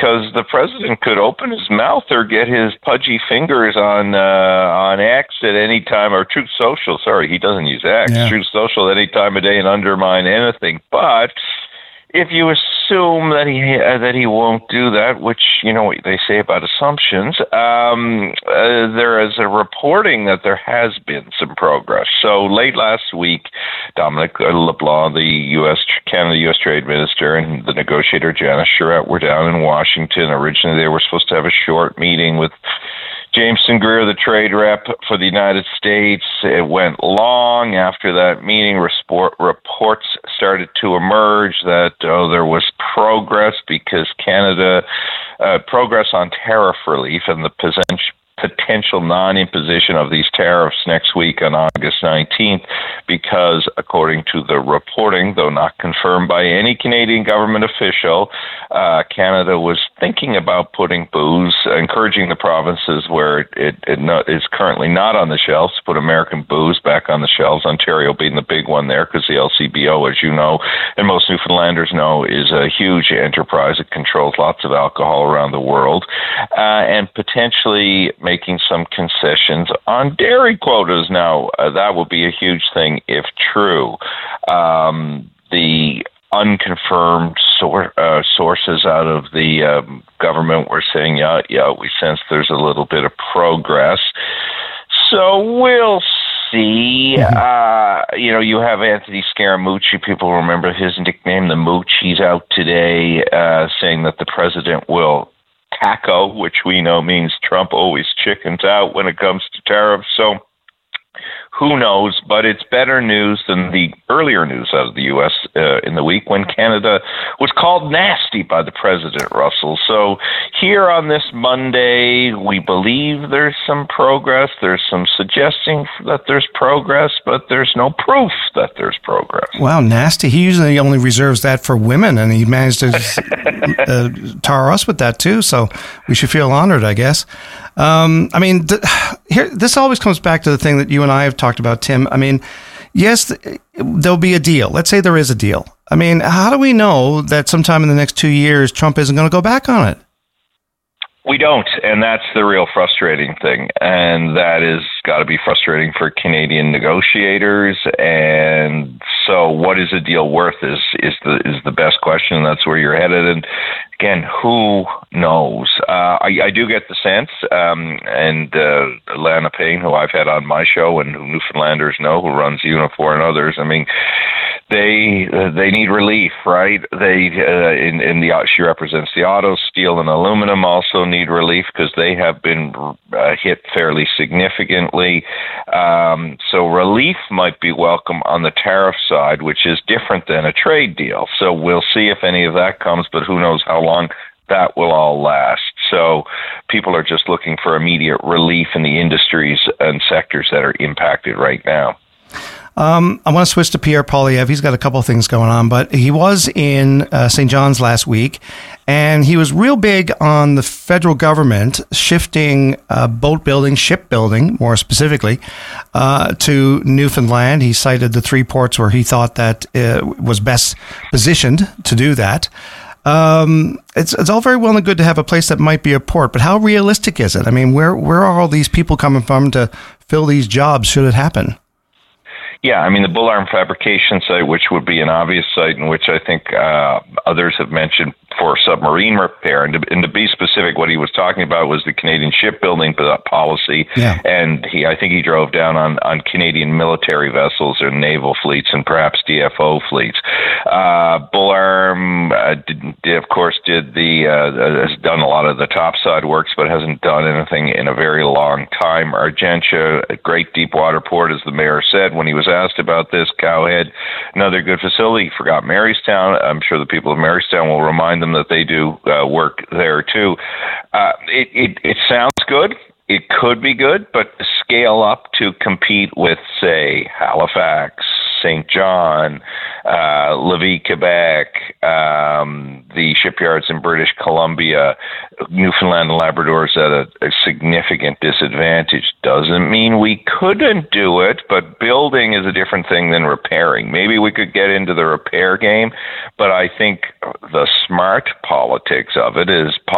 because the president could open his mouth or get his pudgy fingers on X at any time, or Truth Social. Sorry, he doesn't use X. Yeah. Truth Social any time of day and undermine anything. But if you assume that he won't do that, which you know what they say about assumptions, there is a reporting that there has been some progress. So late last week, Dominic LeBlanc, the Canada-U.S. Trade Minister, and the negotiator Janice Charette were down in Washington. Originally, they were supposed to have a short meeting with Jameson Greer, the trade rep for the United States. It went long. After that meeting, reports started to emerge that there was progress because progress on tariff relief and the potential non-imposition of these tariffs next week on August 19th, because according to the reporting, though not confirmed by any Canadian government official, Canada was thinking about putting booze, encouraging the provinces where it is currently not on the shelves to put American booze back on the shelves, Ontario being the big one there, because the LCBO, as you know, and most Newfoundlanders know, is a huge enterprise. It controls lots of alcohol around the world, and potentially making some concessions on dairy quotas. Now, that would be a huge thing if true. The unconfirmed sources out of the government were saying, yeah, we sense there's a little bit of progress. So we'll see. You have Anthony Scaramucci. People remember his nickname, the Mooch. He's out today saying that the president will TACO, which we know means Trump always chickens out when it comes to tariffs. So who knows? But it's better news than the earlier news out of the U.S. In the week when Canada was called nasty by the president, Russell. So here on this Monday, we believe there's some progress. There's some suggesting that there's progress, but there's no proof that there's progress. Wow, nasty. He usually only reserves that for women, and he managed to tar us with that too. So we should feel honored, I guess. This always comes back to the thing that you and I have talked about, Tim. I mean, yes, there'll be a deal. Let's say there is a deal. I mean, how do we know that sometime in the next 2 years, Trump isn't going to go back on it? We don't, and that's the real frustrating thing, and that is got to be frustrating for Canadian negotiators. And so, what is a deal worth is the best question. That's where you're headed. And again, who knows? I do get the sense, and Lana Payne, who I've had on my show, and who Newfoundlanders know, who runs Unifor and others. I mean, they need relief, right? She represents the auto, steel, and aluminum also need relief because they have been hit fairly significantly. So relief might be welcome on the tariff side, which is different than a trade deal. So we'll see if any of that comes, but who knows how long that will all last. So people are just looking for immediate relief in the industries and sectors that are impacted right now. I want to switch to Pierre Poilievre. He's got a couple of things going on, but he was in St. John's last week, and he was real big on the federal government shifting boat building, shipbuilding, more specifically, to Newfoundland. He cited the 3 ports where he thought that was best positioned to do that. It's all very well and good to have a place that might be a port, but how realistic is it? I mean, where are all these people coming from to fill these jobs should it happen? Yeah, I mean, the Bull Arm fabrication site, which would be an obvious site, in which I think others have mentioned for submarine repair. And to be specific, what he was talking about was the Canadian shipbuilding policy. Yeah. And I think he drove down on Canadian military vessels or naval fleets and perhaps DFO fleets. Bull Arm, has done a lot of the topside works, but hasn't done anything in a very long time. Argentia, a great deep water port, as the mayor said when he was asked about this. Cowhead, another good facility. He forgot Marystown. I'm sure the people of Marystown will remind them that they do work there too. It sounds good. It could be good, but scale up to compete with, say, Halifax, St. John, Lévis, Quebec, the shipyards in British Columbia, Newfoundland and Labrador is at a significant disadvantage. Doesn't mean we couldn't do it, but building is a different thing than repairing. Maybe we could get into the repair game, but I think the smart politics of it is